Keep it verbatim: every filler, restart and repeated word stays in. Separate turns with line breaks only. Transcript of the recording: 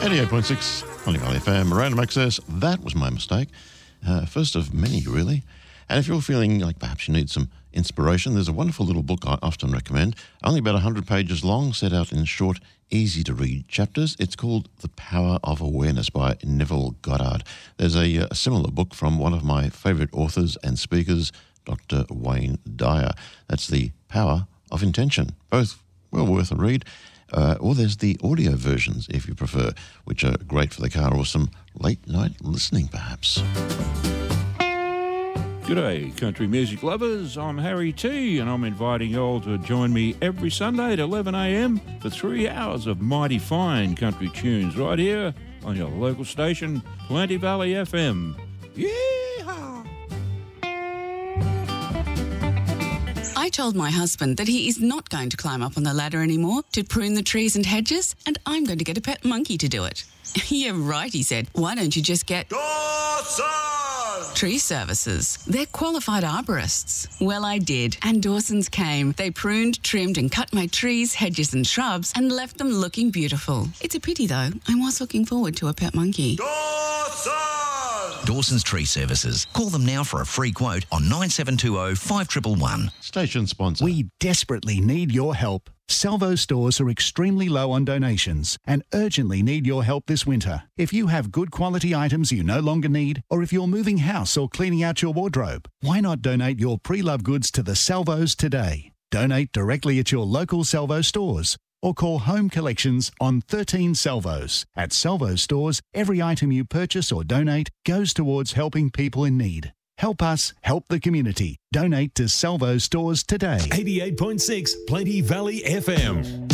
eighty-eight point six, Plenty Valley F M, Random Access. That was my mistake. Uh, first of many, really. And if you're feeling like perhaps you need some inspiration, there's a wonderful little book I often recommend, only about one hundred pages long, set out in short, easy-to-read chapters. It's called The Power of Awareness by Neville Goddard. There's a, a similar book from one of my favourite authors and speakers, Doctor Wayne Dyer. That's The Power of Intention. Both well worth a read. Uh, or there's the audio versions, if you prefer, which are great for the car or some late-night listening, perhaps.
G'day, country music lovers. I'm Harry T, and I'm inviting you all to join me every Sunday at eleven a m for three hours of mighty fine country tunes right here on your local station, Plenty Valley F M. Yeehaw!
I told my husband that he is not going to climb up on the ladder anymore to prune the trees and hedges, and I'm going to get a pet monkey to do it. Yeah, right, he said. Why don't you just get
Dawson
Tree Services? They're qualified arborists. Well, I did, and Dawson's came. They pruned, trimmed and cut my trees, hedges and shrubs and left them looking beautiful. It's a pity, though. I was looking forward to a pet monkey.
Dawson
Dawson's Tree Services. Call them now for a free quote on nine seven two zero, five one one one.
Station sponsor.
We desperately need your help. Salvo stores are extremely low on donations and urgently need your help this winter. If you have good quality items you no longer need, or if you're moving house or cleaning out your wardrobe, why not donate your pre-loved goods to the Salvos today? Donate directly at your local Salvo stores or call Home Collections on thirteen Salvos. At Salvo stores, every item you purchase or donate goes towards helping people in need. Help us help the community. Donate to Salvo stores today.
eighty-eight point six Plenty Valley F M.